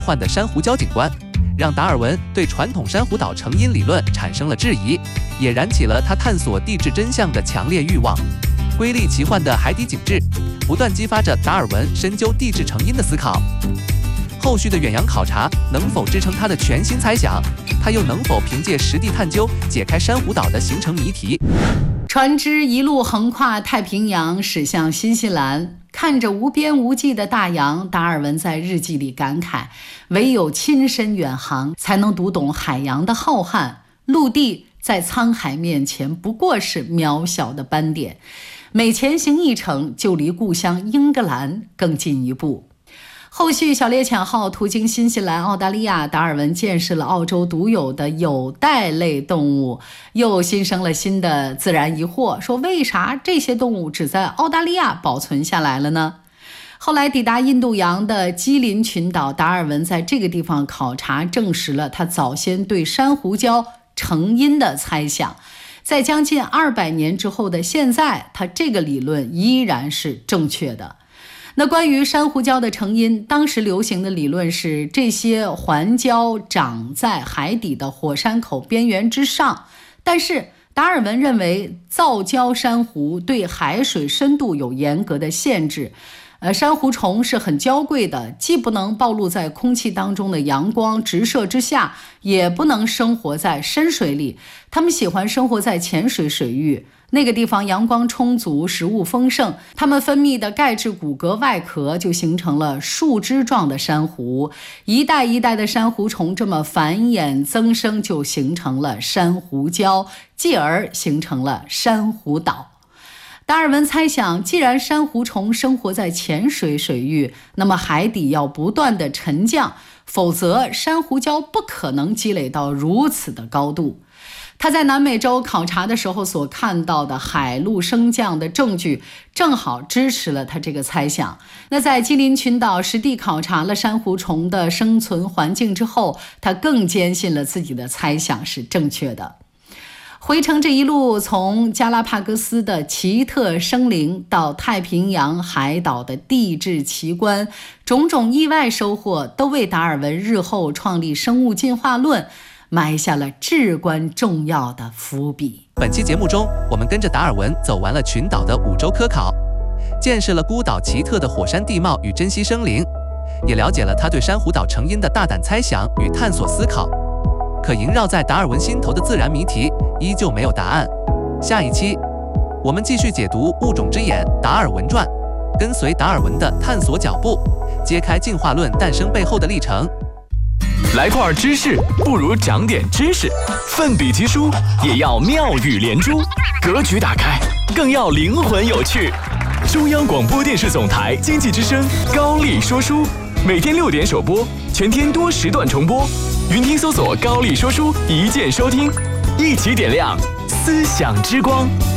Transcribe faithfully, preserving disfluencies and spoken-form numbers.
幻的珊瑚礁景观，让达尔文对传统珊瑚岛成因理论产生了质疑，也燃起了他探索地质真相的强烈欲望。瑰丽奇幻的海底景致，不断激发着达尔文深究地质成因的思考。后续的远洋考察能否支撑他的全新猜想？他又能否凭借实地探究解开珊瑚岛的形成谜题？ 船只一路横跨太平洋，驶向新西兰。看着无边无际的大洋，达尔文在日记里感慨，唯有亲身远航，才能读懂海洋的浩瀚。陆地在沧海面前不过是渺小的斑点，每前行一程，就离故乡英格兰更近一步。后续小猎犬号途经新西兰、澳大利亚，达尔文见识了澳洲独有的有袋类动物，又新生了新的自然疑惑，说为啥这些动物只在澳大利亚保存下来了呢？后来抵达印度洋的基林群岛，达尔文在这个地方考察，证实了他早先对珊瑚礁成因的猜想。在将近二百年之后的现在，他这个理论依然是正确的。那关于珊瑚礁的成因，当时流行的理论是这些环礁长在海底的火山口边缘之上，但是达尔文认为造礁珊瑚对海水深度有严格的限制。呃，珊瑚虫是很娇贵的，既不能暴露在空气当中的阳光直射之下，也不能生活在深水里，它们喜欢生活在浅水水域。那个地方阳光充足，食物丰盛，它们分泌的钙质骨骼外壳就形成了树枝状的珊瑚，一代一代的珊瑚虫这么繁衍增生，就形成了珊瑚礁，继而形成了珊瑚岛。达尔文猜想，既然珊瑚虫生活在浅水水域，那么海底要不断的沉降，否则珊瑚礁不可能积累到如此的高度。他在南美洲考察的时候所看到的海陆升降的证据，正好支持了他这个猜想。那在基林群岛实地考察了珊瑚虫的生存环境之后，他更坚信了自己的猜想是正确的。回程这一路，从加拉帕戈斯的奇特生灵到太平洋海岛的地质奇观，种种意外收获都为达尔文日后创立生物进化论埋下了至关重要的伏笔。 本期节目中，我们跟着达尔文走完了群岛的五洲科考，见识了孤岛奇特的火山地貌与珍稀生灵，也了解了他对珊瑚岛成因的大胆猜想与探索思考。可萦绕在达尔文心头的自然谜题依旧没有答案。下一期我们继续解读《物种之眼》达尔文传，跟随达尔文的探索脚步，揭开进化论诞生背后的历程。 来块知识不如长点知识，奋笔疾书也要妙语连珠，格局打开更要灵魂有趣。中央广播电视总台经济之声高丽说书，每天六点首播，全天多时段重播。云听搜索高丽说书，一键收听，一起点亮思想之光。